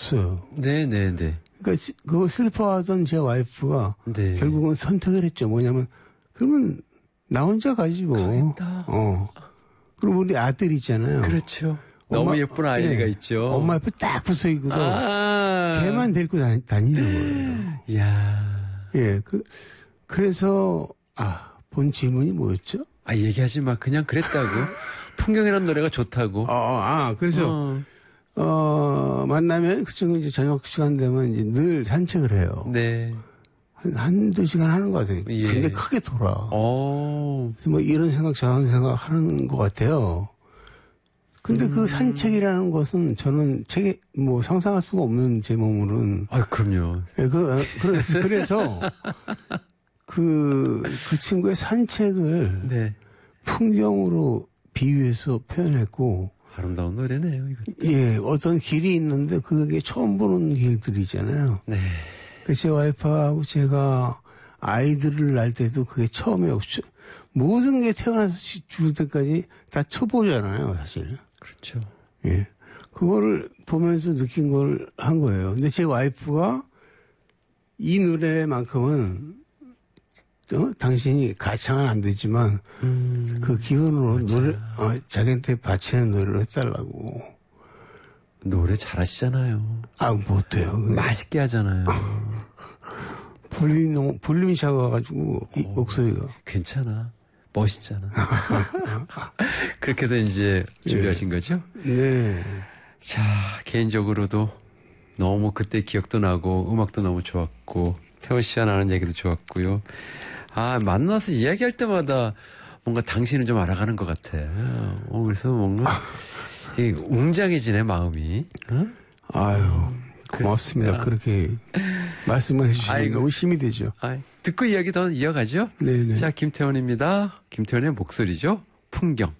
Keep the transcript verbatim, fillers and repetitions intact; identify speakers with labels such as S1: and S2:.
S1: 없어요.
S2: 네네네.
S1: 그러니까 그걸 슬퍼하던 제 와이프가 네. 결국은 선택을 했죠. 뭐냐면 그러면 나 혼자 가지 뭐.
S2: 가겠다.
S1: 어. 그리고 우리 아들 있잖아요.
S2: 그렇죠. 너무
S1: 엄마,
S2: 예쁜 아이가
S1: 네.
S2: 있죠.
S1: 엄마 옆에 딱 붙어 있고도
S2: 아~
S1: 걔만 데리고 다니, 다니는 거예요.
S2: 이야.
S1: 예. 그, 그래서, 아, 본 질문이 뭐였죠?
S2: 아, 얘기하지 마. 그냥 그랬다고. 풍경이라는 노래가 좋다고.
S1: 어, 아, 그래서, 어, 어 만나면 그 친구 이제 저녁 시간 되면 이제 늘 산책을 해요.
S2: 네.
S1: 한, 한두 시간 하는 것 같아요.
S2: 예.
S1: 굉장히 크게 돌아.
S2: 오.
S1: 그래서 뭐 이런 생각, 저런 생각 하는 것 같아요. 근데
S2: 음.
S1: 그 산책이라는 것은 저는 책에 뭐 상상할 수가 없는 제 몸으로는.
S2: 아, 그럼요.
S1: 예, 그러, 그래서, 그래서 그, 그 친구의 산책을
S2: 네. 풍경으로
S1: 비유해서 표현했고.
S2: 아름다운 노래네요, 이것도.
S1: 예, 어떤 길이 있는데 그게 처음 보는 길들이잖아요.
S2: 네.
S1: 그래서 제 와이프하고 제가 아이들을 낳을 때도 그게 처음이었죠. 모든 게 태어나서 죽을 때까지 다 초보잖아요, 사실.
S2: 그렇죠.
S1: 예. 그거를 보면서 느낀 걸 한 거예요. 근데 제 와이프가 이 노래만큼은 어? 당신이 가창은 안 되지만
S2: 음,
S1: 그 기분으로
S2: 맞아.
S1: 노래, 어, 자기한테 바치는 노래를 해달라고.
S2: 노래 잘하시잖아요.
S1: 아, 못해요.
S2: 맛있게 하잖아요.
S1: 볼륨, 너무- 볼륨이 작아가지고, 이
S2: 어,
S1: 목소리가.
S2: 괜찮아. 멋있잖아. 그렇게 해서 이제 준비하신
S1: 네.
S2: 거죠?
S1: 네.
S2: 자, 개인적으로도 너무 그때 기억도 나고 음악도 너무 좋았고 태원 씨와 나눈 얘기도 좋았고요. 아, 만나서 이야기할 때마다 뭔가 당신을 좀 알아가는 것 같아. 어, 그래서 뭔가 이 웅장해지네 마음이. 어?
S1: 아유, 고맙습니다.
S2: 그렇습니다.
S1: 그렇게 말씀을 해주시면
S2: 아이고.
S1: 너무 힘이 되죠.
S2: 아, 듣고 이야기 더 이어가죠?
S1: 네네.
S2: 자, 김태원입니다. 김태원의 목소리죠. 풍경.